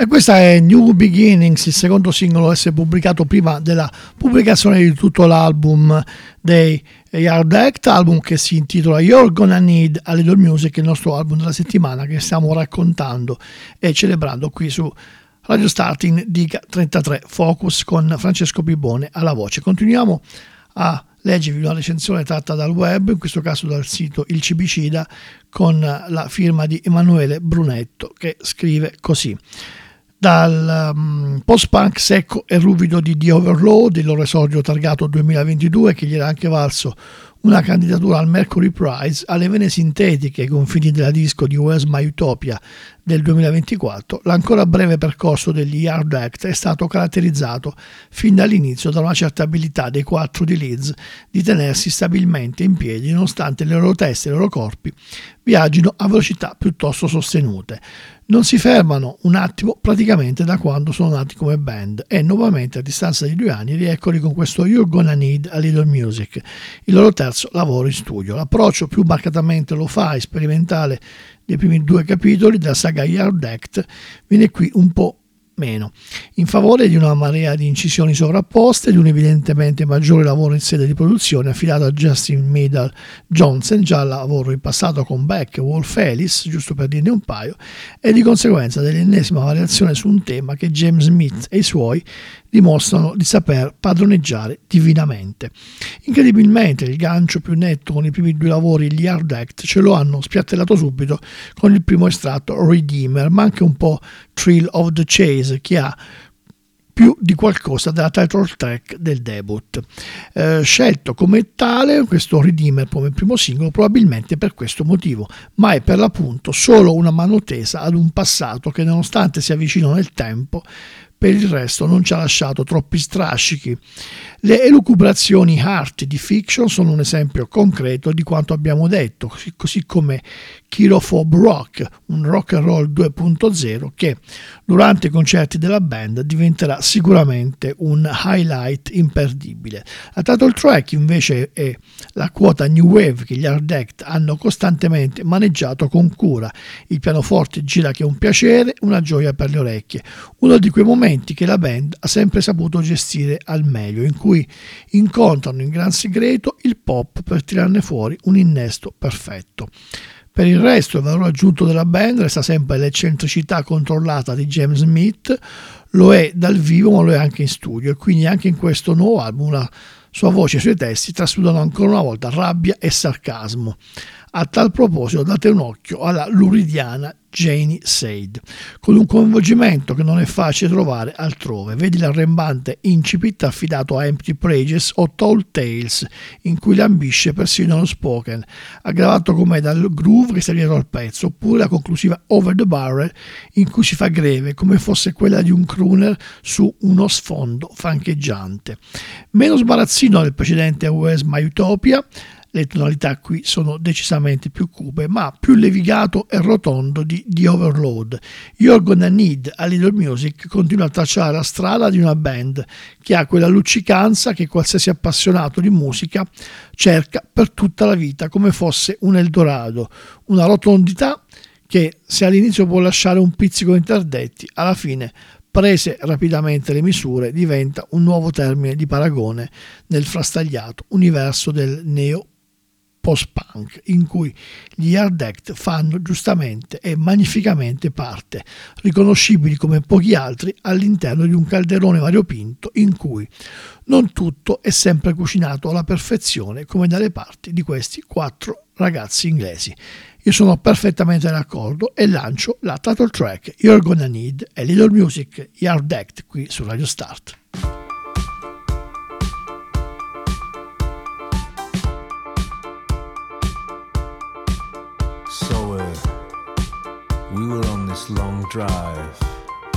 E questa è New Beginnings, il secondo singolo a essere pubblicato prima della pubblicazione di tutto l'album dei Yard Act, album che si intitola You're Gonna Need a Little Music, il nostro album della settimana che stiamo raccontando e celebrando qui su Radio Starting Diga 33 Focus con Francesco Bibone alla voce. Continuiamo a leggervi una recensione tratta dal web, in questo caso dal sito Il Cibicida, con la firma di Emanuele Brunetto, che scrive così: dal post-punk secco e ruvido di The Overload, il loro esordio targato 2022 che gli era anche valso una candidatura al Mercury Prize, alle vene sintetiche ai confini della disco di Where's My Utopia del 2024, l'ancora breve percorso degli Yard Act è stato caratterizzato fin dall'inizio da una certa abilità dei quattro di Leeds di tenersi stabilmente in piedi nonostante le loro teste e i loro corpi viaggino a velocità piuttosto sostenute. Non si fermano un attimo praticamente da quando sono nati come band e nuovamente a distanza di 2 anni rieccoli con questo You're Gonna Need a Little Music, il loro terzo lavoro in studio. L'approccio più marcatamente lo-fi sperimentale dei primi 2 capitoli della saga Yard Act viene qui un po' meno, in favore di una marea di incisioni sovrapposte, di un evidentemente maggiore lavoro in sede di produzione affidato a Justin Meadle Johnson, già lavoro in passato con Beck e Wolf Alice, giusto per dirne un paio, e di conseguenza dell'ennesima variazione su un tema che James Smith e i suoi dimostrano di saper padroneggiare divinamente. Incredibilmente il gancio più netto con i primi 2 lavori, gli Yard Act, ce lo hanno spiattellato subito con il primo estratto Redeemer, ma anche un po' Thrill of the Chase, che ha più di qualcosa della title track del debut. Scelto come tale questo Redeemer come primo singolo probabilmente per questo motivo, ma è per l'appunto solo una mano tesa ad un passato che, nonostante sia vicino nel tempo, per il resto non ci ha lasciato troppi strascichi. Le elucubrazioni Heart di Fiction sono un esempio concreto di quanto abbiamo detto, così come Kirophobe Rock, un rock and roll 2.0 che durante i concerti della band diventerà sicuramente un highlight imperdibile. La title track invece è la quota new wave che gli Yard Act hanno costantemente maneggiato con cura. Il pianoforte gira che è un piacere, una gioia per le orecchie, uno di quei momenti che la band ha sempre saputo gestire al meglio, in cui incontrano in gran segreto il pop per tirarne fuori un innesto perfetto. Per il resto il valore aggiunto della band resta sempre l'eccentricità controllata di James Smith, lo è dal vivo ma lo è anche in studio, e quindi anche in questo nuovo album la sua voce e i suoi testi trasudano ancora una volta rabbia e sarcasmo. A tal proposito date un occhio alla luridiana Janie Said, con un coinvolgimento che non è facile trovare altrove. Vedi l'arrembante incipit affidato a Empty Pages o Tall Tales, in cui lambisce persino lo spoken, aggravato com'è dal groove che sta dietro al pezzo, oppure la conclusiva Over the Barrel, in cui si fa greve come fosse quella di un crooner su uno sfondo francheggiante. Meno sbarazzino del precedente Where's My Utopia, le tonalità qui sono decisamente più cupe, ma più levigato e rotondo di The Overload. You're Gonna Need a Little Music continua a tracciare la strada di una band che ha quella luccicanza che qualsiasi appassionato di musica cerca per tutta la vita, come fosse un Eldorado, una rotondità che, se all'inizio può lasciare un pizzico interdetti, alla fine, prese rapidamente le misure, diventa un nuovo termine di paragone nel frastagliato universo del neo post-punk, in cui gli Yard Act fanno giustamente e magnificamente parte, riconoscibili come pochi altri all'interno di un calderone variopinto in cui non tutto è sempre cucinato alla perfezione come dalle parti di questi 4 ragazzi inglesi. Io sono perfettamente d'accordo e lancio la title track You're Gonna Need a Little Music, Yard Act, qui su Radio Start. So we were on this long drive